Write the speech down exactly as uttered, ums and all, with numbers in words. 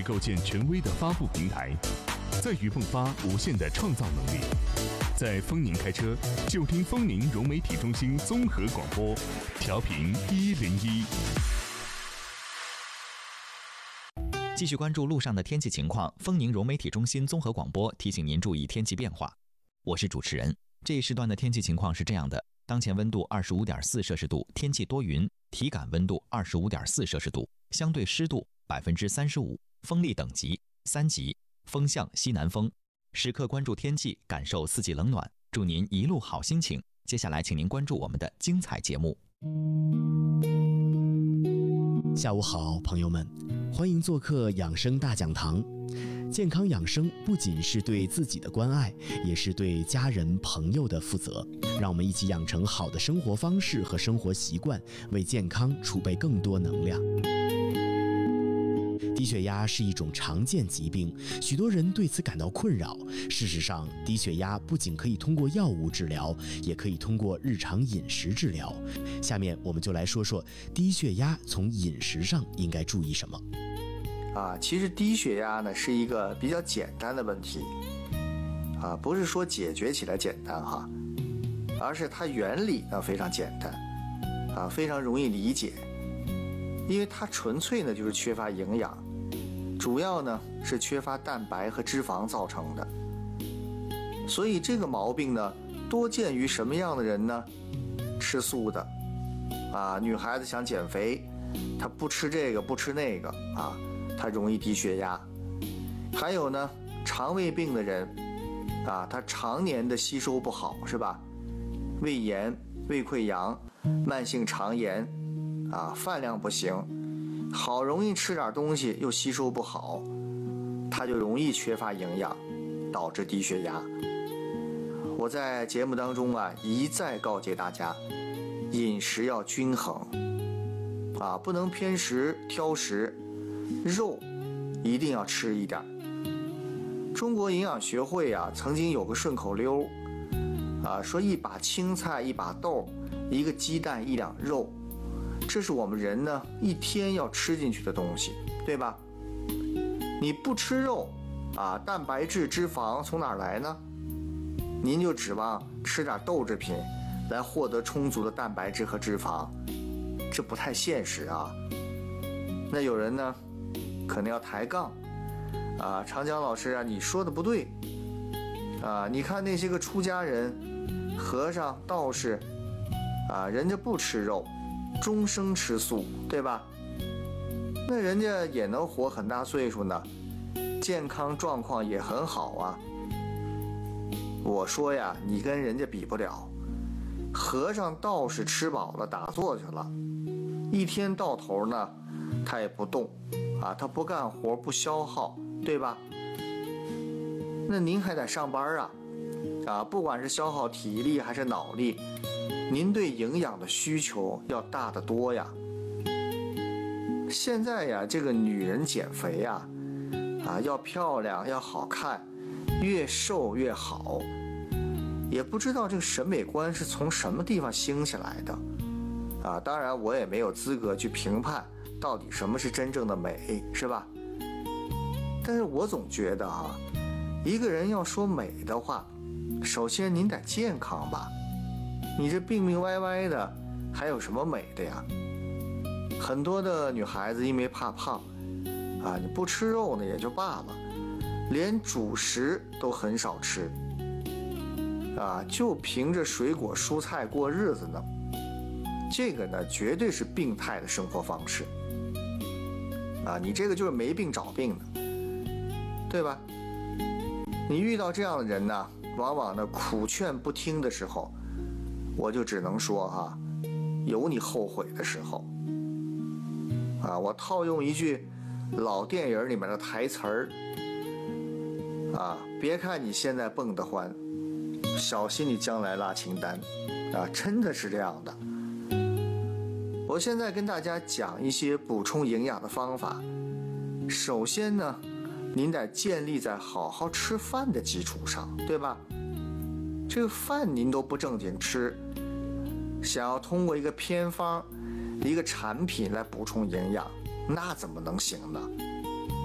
构建权威的发布平台，在于迸发无限的创造能力。在丰宁开车，就听丰宁融媒体中心综合广播，调频一零一。 继续关注路上的天气情况，丰宁融媒体中心综合广播提醒您注意天气变化。我是主持人。这一时段的天气情况是这样的：当前温度 二十五点四摄氏度，天气多云，体感温度 二十五点四摄氏度，相对湿度 百分之三十五， 风力等级三级，风向西南风。时刻关注天气，感受四季冷暖，祝您一路好心情。接下来请您关注我们的精彩节目。 下午好，朋友们，欢迎做客养生大讲堂。健康养生不仅是对自己的关爱，也是对家人朋友的负责。让我们一起养成好的生活方式和生活习惯，为健康储备更多能量。低血压是一种常见疾病，许多人对此感到困扰。事实上，低血压不仅可以通过药物治疗，也可以通过日常饮食治疗。下面我们就来说说低血压从饮食上应该注意什么。 啊，其实低血压呢是一个比较简单的问题，啊，不是说解决起来简单哈，而是它原理呢非常简单，啊，非常容易理解，因为它纯粹呢就是缺乏营养，主要呢是缺乏蛋白和脂肪造成的。所以这个毛病呢多见于什么样的人呢？吃素的，啊，女孩子想减肥，她不吃这个不吃那个啊。它容易低血压。还有呢，肠胃病的人啊，他常年的吸收不好，是吧？胃炎、胃溃疡、慢性肠炎啊，饭量不行，好容易吃点东西又吸收不好，他就容易缺乏营养，导致低血压。我在节目当中啊一再告诫大家，饮食要均衡啊，不能偏食挑食。肉一定要吃一点。中国营养学会啊，曾经有个顺口溜啊，说一把青菜一把豆，一个鸡蛋一两肉，这是我们人呢一天要吃进去的东西，对吧？你不吃肉啊，蛋白质脂肪从哪儿来呢？您就指望吃点豆制品来获得充足的蛋白质和脂肪，这不太现实啊。那有人呢可能要抬杠啊，长江老师啊，你说的不对啊！你看那些个出家人、和尚、道士啊，人家不吃肉，终生吃素，对吧？那人家也能活很大岁数呢，健康状况也很好啊。我说呀，你跟人家比不了。和尚、道士吃饱了打坐去了，一天到头呢，他也不动。啊，他不干活不消耗，对吧？那您还得上班啊，啊，不管是消耗体力还是脑力，您对营养的需求要大得多呀。现在呀，这个女人减肥呀，啊，要漂亮要好看，越瘦越好，也不知道这个审美观是从什么地方兴起来的，啊，当然我也没有资格去评判。到底什么是真正的美，是吧？但是我总觉得啊，一个人要说美的话，首先您得健康吧。你这病病歪歪的，还有什么美的呀？很多的女孩子因为怕胖啊，你不吃肉呢也就罢了，连主食都很少吃啊，就凭着水果蔬菜过日子呢。这个呢，绝对是病态的生活方式。啊，你这个就是没病找病的，对吧？你遇到这样的人呢，往往呢苦劝不听的时候，我就只能说哈、啊，有你后悔的时候。啊，我套用一句老电影里面的台词儿，啊，别看你现在蹦得欢，小心你将来拉清单，啊，真的是这样的。我现在跟大家讲一些补充营养的方法。首先呢，您得建立在好好吃饭的基础上，对吧？这个饭您都不正经吃，想要通过一个偏方、一个产品来补充营养，那怎么能行呢？